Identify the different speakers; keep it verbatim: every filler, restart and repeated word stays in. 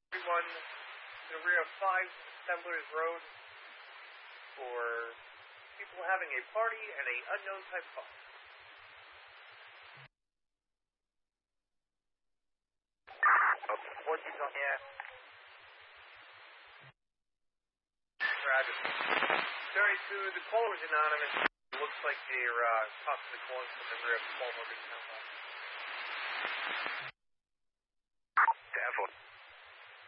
Speaker 1: Everyone in the rear of five Assemblers Road for people having a party and a unknown type car. What you got here? Travis. thirty-two, the caller was anonymous. Looks like they're uh, possibly calling from the rear of Paul Morgan Town Hall. Careful.